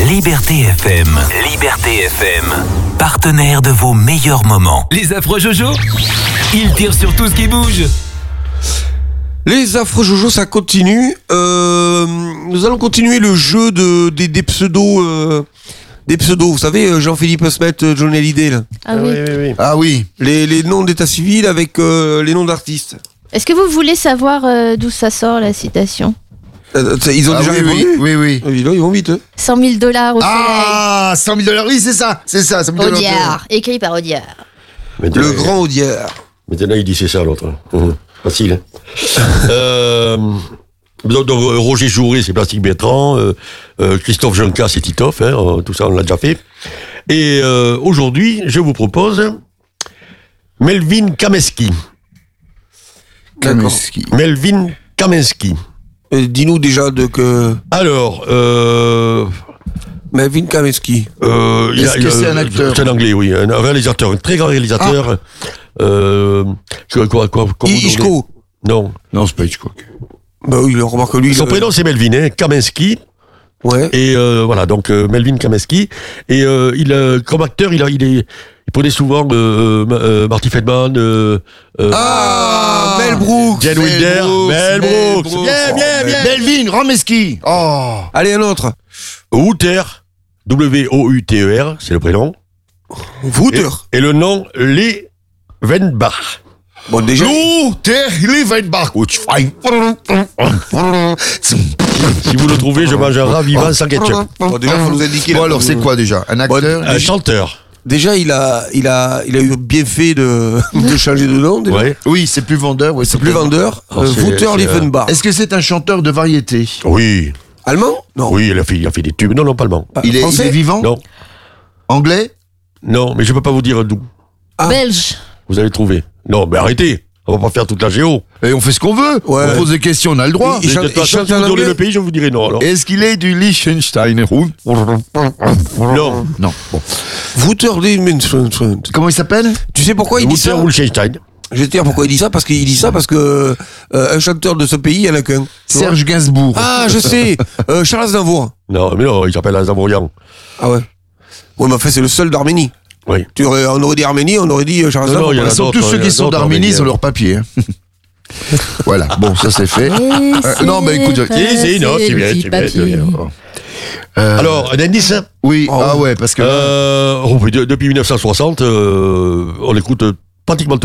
Liberté FM. Liberté FM. Partenaire de vos meilleurs moments. Les affreux Jojo, ils tirent sur tout ce qui bouge. Les affreux Jojo, ça continue. Nous allons continuer le jeu des pseudos. Des pseudos, vous savez, Jean-Philippe Smet, Johnny Hallyday, là. Ah oui. Ah oui. Les noms d'état civil avec les noms d'artistes. Est-ce que vous voulez savoir d'où ça sort, la citation? Ils ont déjà répondu. Oui. Là, ils vont vite. $100 000 au soleil. Ah, $100 000, oui, c'est ça, $100 000. Audiard, écrit par Audiard. Le grand Audiard. Maintenant, il dit c'est ça, l'autre. Facile. Donc, Roger Jouret, c'est Plastique Bertrand. Christophe Jonca, c'est Titoff. Tout ça, on l'a déjà fait. Et aujourd'hui, je vous propose Melvin Kameski. Melvin Kameski. Dis-nous déjà de que... Alors, Melvin Kameski. Est-ce que c'est un acteur? C'est un anglais, oui. Un réalisateur, un très grand réalisateur. Hitchcock. Non, c'est pas Hitchcock. Bah oui, remarque lui. Son prénom, c'est Melvin, Kameski. Ouais. Et voilà, donc Melvin Kameski. Et comme acteur, il prenait souvent Marty Feldman. Mel Brooks. Jane Wilder. Mel Brooks. Bien. Melvin Rameski. Oh. Allez, un autre. Wouter. W-O-U-T-E-R, c'est le prénom. Wouter. Et le nom, Lee Venbach. Bon, déjà. Si vous le trouvez, je mange un rat vivant sans ketchup. Bon, déjà, faut nous indiquer. Bon, alors, c'est quoi déjà? Un acteur? Un chanteur. Déjà, il a eu bien fait de changer de nom. Déjà. Ouais. Oui, c'est plus vendeur. Oui, C'est plus vendeur. Wouter Liefenbach. Est-ce que c'est un chanteur de variété? Oui. Allemand? Non. Oui, il a fait des tubes. Non, pas allemand. Il Français? est vivant? Non. Anglais? Non, mais je peux pas vous dire d'où. Belge. Vous allez trouver. Non, mais arrêtez. On va pas faire toute la géo. Et on fait ce qu'on veut. Ouais. On pose des questions, on a le droit. Il chante- De toute façon, chante si en vous donnez anglais le pays, je vous dirai non. Alors. Est-ce qu'il est du Liechtenstein? Non. Non. Bon. Wouter Liefenbach. Comment il s'appelle? Tu sais pourquoi il dit Wouter ça? Wolfenstein. Je vais te dire pourquoi il dit ça. Parce qu'il dit ça parce que un chanteur de ce pays, il n'y en a qu'un. Serge Gainsbourg. Ah, je sais. Charles Aznavour. Non, mais non, il s'appelle Aznavourian. Ah ouais. Ouais, mais en fait, c'est le seul d'Arménie. Oui. On aurait dit Arménie, on aurait dit Charles Non, Aznavour. il y en a Ce sont d'autres, tous ceux il y qui a sont d'autres d'Arménie, ils Arméniens. ont leur papier. Voilà, bon, ça c'est fait. Non, mais écoute, Si, non, c'est bien, c'est bien, c'est bien. Alors, un indice. oui, Oh. ah ouais, parce que Depuis 1960, on écoute pratiquement